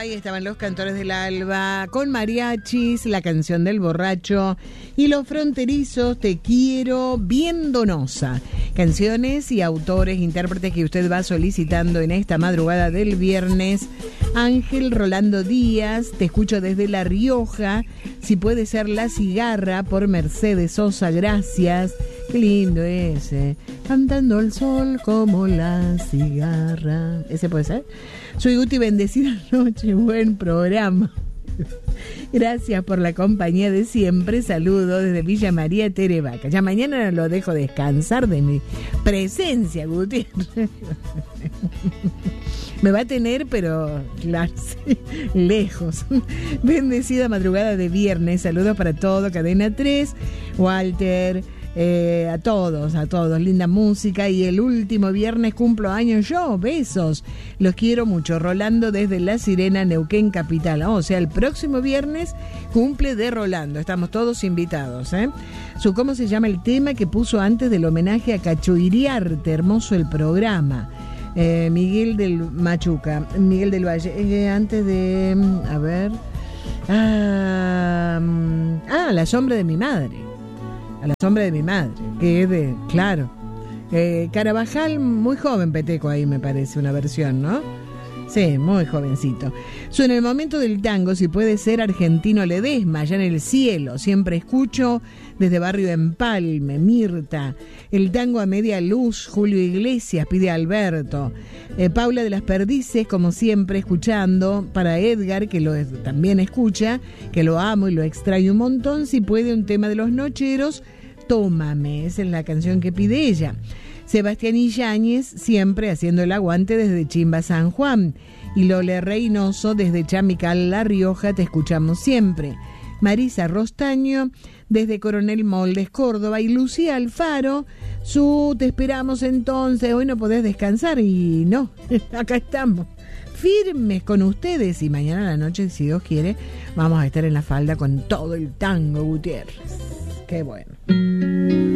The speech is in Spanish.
Ahí estaban los Cantores del Alba, con mariachis, la canción del borracho y los Fronterizos, Te quiero, bien Donosa. Canciones y autores, intérpretes que usted va solicitando en esta madrugada del viernes. Ángel Rolando Díaz, Te escucho desde La Rioja. Si puede ser La Cigarra, por Mercedes Sosa, gracias. Qué lindo ese. Cantando el sol como la cigarra. ¿Ese puede ser? Soy Guti, bendecida noche, buen programa. Gracias por la compañía de siempre. Saludos desde Villa María Terevaca. Ya mañana lo dejo descansar de mi presencia, Guti. Me va a tener, pero claro, sí, lejos. Bendecida madrugada de viernes. Saludos para todo, Cadena 3, Walter, a todos, linda música. Y el último viernes cumplo años yo, besos, los quiero mucho. Rolando desde La Sirena, Neuquén Capital. O sea, el próximo viernes cumple de Rolando, estamos todos invitados, ¿Cómo se llama el tema que puso antes del homenaje a Cachoiriarte? Hermoso el programa. Miguel del Machuca, Miguel del Valle, antes de, a ver, La sombra de mi madre. A la sombra de mi madre, que es de, claro, Carabajal, muy joven Peteco ahí me parece, una versión, ¿no? Sí, muy jovencito. En el momento del tango, si puede ser Argentino Ledesma, allá en el cielo, siempre escucho desde Barrio Empalme, Mirta. El tango a media luz, Julio Iglesias, pide Alberto. Paula de las Perdices, como siempre, escuchando. Para Edgar, que también escucha, que lo amo y lo extraño un montón. Si puede, un tema de Los Nocheros, Tómame, esa es la canción que pide ella. Sebastián Yáñez, siempre haciendo el aguante desde Chimba, San Juan. Y Lole Reynoso, desde Chamical, La Rioja, te escuchamos siempre. Marisa Rostaño, desde Coronel Moldes, Córdoba. Y Lucía Alfaro, te esperamos entonces. Hoy no podés descansar y no, acá estamos, firmes con ustedes. Y mañana a la noche, si Dios quiere, vamos a estar en la falda con todo el tango, Gutiérrez. Qué bueno.